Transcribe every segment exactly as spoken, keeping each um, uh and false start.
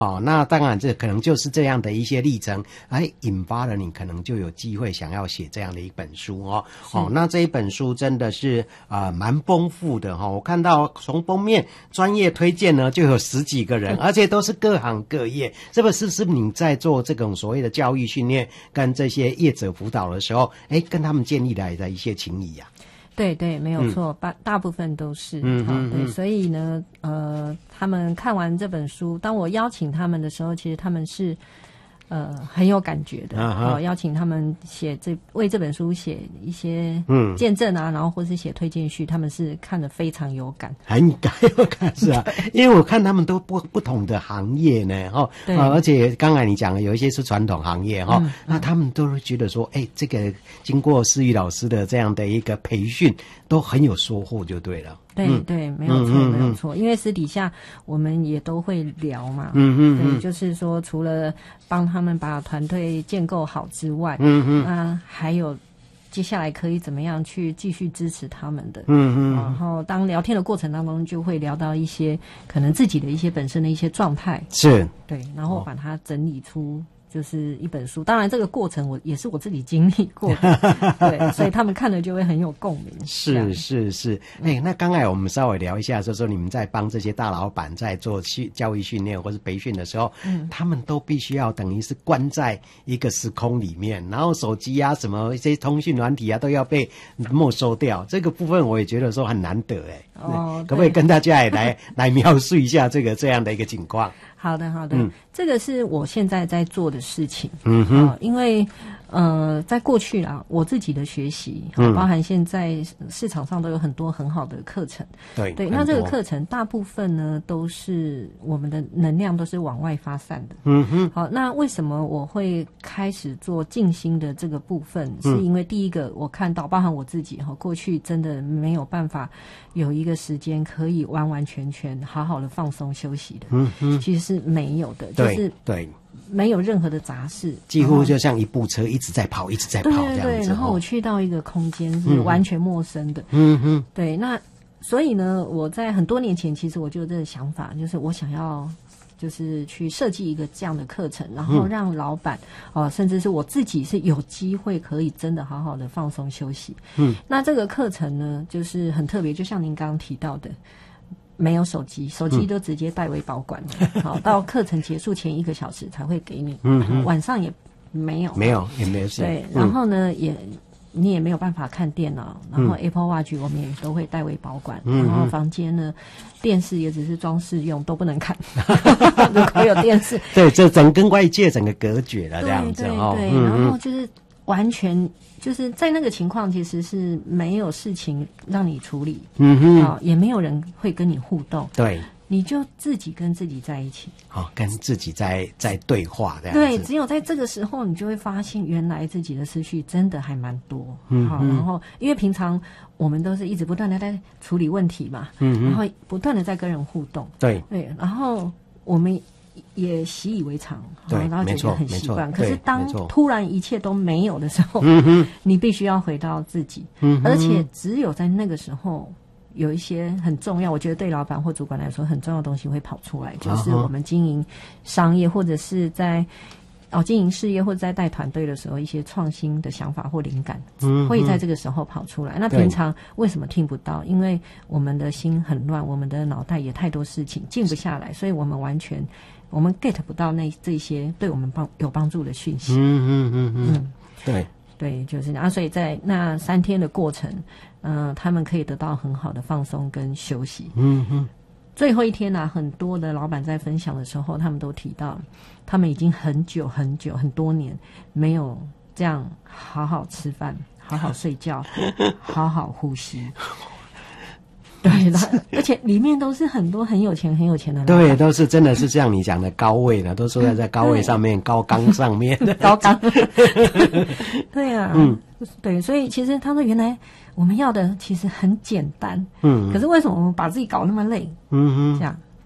哦，那当然这可能就是这样的一些历程，哎，引发了你可能就有机会想要写这样的一本书哦。哦，那这一本书真的是啊、呃、蛮丰富的哈、哦。我看到从封面专业推荐呢就有十几个人，而且都是各行各业。这个是是你在做这种所谓的教育训练跟这些业者辅导的时候，哎，跟他们建立来的一些情谊啊。 对对，没有错，大、嗯、大部分都是， 嗯好，对，所以呢，呃，他们看完这本书，当我邀请他们的时候，其实他们是呃很有感觉的，好、uh-huh. 邀请他们写这为这本书写一些见证啊，嗯、然后或是写推荐序，他们是看得非常有感， 很感有感是啊，因为我看他们都不不同的行业呢，哈、哦，啊，而且刚才你讲的有一些是传统行业哈、哦嗯，那他们都会觉得说，哎，这个经过思雨老师的这样的一个培训，都很有收获，就对了。 对、嗯、对，没有错、嗯、没有错，因为私底下我们也都会聊嘛， 嗯嗯， 对，就是说除了帮他们把团队建构好之外， 嗯嗯， 那还有接下来可以怎么样去继续支持他们的， 嗯嗯， 然后当聊天的过程当中，就会聊到一些可能自己的一些本身的一些状态， 是， 对，然后把它整理出。就是一本书，当然这个过程我也是我自己经历过的，对，所以他们看了就会很有共鸣。 是是是，哎、欸，那刚才我们稍微聊一下，说说你们在帮这些大老板在做训教育训练或是培训的时候，嗯，他们都必须要等于是关在一个时空里面，然后手机啊什么一些通讯软体啊都要被没收掉，这个部分我也觉得说很难得哎、欸，哦，可不可以跟大家也来来描述一下这个这样的一个情况？ 好的，好的、嗯，这个是我现在在做的事情。 嗯哼， 呃、因为呃，在过去啊，我自己的学习，嗯、包含现在市场上都有很多很好的课程。 对对，那这个课程大部分呢，都是我们的能量都是往外发散的。 嗯哼， 好，那为什么我会开始做静心的这个部分？嗯、是因为第一个，我看到，包含我自己哈，过去真的没有办法有一个时间可以完完全全好好的放松休息的。 嗯哼， 其实是没有的，就是对。 没有任何的杂事， 几乎就像一部车一直在跑，一直在跑这样子。 对对对，然后我去到一个空间是完全陌生的。 嗯哼， 对，那所以呢，我在很多年前，其实我就有这个想法，就是我想要，就是去设计一个这样的课程，然后让老板哦、嗯呃，甚至是我自己是有机会可以真的好好的放松休息。 嗯， 那这个课程呢，就是很特别，就像您刚刚提到的。没有手机，手机都直接代为保管的。嗯、好，到课程结束前一个小时才会给你。 嗯嗯， 晚上也没有， 没有也没有。 对，然后呢，嗯、也你也没有办法看电脑，然后 Apple Watch 我们也都会代为保管。 嗯、 然后房间呢，电视也只是装饰用，都不能看。如果有电视， 对，这整跟外界整个隔绝了这样子哦。 对对对，然后就是完全。就是在那个情况，其实是没有事情让你处理， 嗯哼， 哦，也没有人会跟你互动， 对， 你就自己跟自己在一起， 好、哦，跟自己在在对话这样子。 对，只有在这个时候，你就会发现原来自己的思绪真的还蛮多， 嗯， 好，然后因为平常我们都是一直不断的在处理问题嘛， 嗯， 然后不断的在跟人互动， 对对，然后我们。也习以为常， 对， 然后觉得很习惯。可是当突然一切都没有的时候， 嗯、 你必须要回到自己， 嗯、 而且只有在那个时候，有一些很重要，我觉得对老板或主管来说很重要的东西会跑出来，就是我们经营商业或者是在哦经营事业或者在带团队的时候，一些创新的想法或灵感， 嗯、 会在这个时候跑出来。那平常为什么听不到？因为我们的心很乱，我们的脑袋也太多事情，静不下来，所以我们完全。我们 get 不到那这些对我们帮有帮助的讯息。 嗯嗯嗯嗯， 嗯对对，就是啊，所以在那三天的过程，嗯、呃，他们可以得到很好的放松跟休息。 嗯嗯， 最后一天啊，很多的老板在分享的时候，他们都提到，他们已经很久很久很多年没有这样好好吃饭、好好睡觉、好好呼吸。对，而且里面都是很多很有钱很有钱的人， 对，都是真的是像你讲的高位的，都坐在在高位上面、高岗上面的高岗。对啊，嗯，对，所以其实他说，原来我们要的其实很简单， 嗯， 可是为什么我们把自己搞那么累？ 嗯哼， 这样。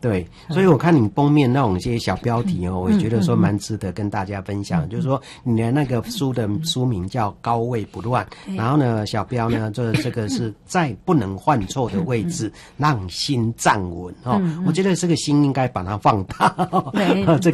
对，所以我看你封面那种一些小标题哦，我也觉得说蛮值得跟大家分享。就是说你的那个书的书名叫《高位不乱》，然后呢，小标呢，这这个是在不能犯错的位置让心站稳哦。我觉得这个心应该把它放大。 对， 这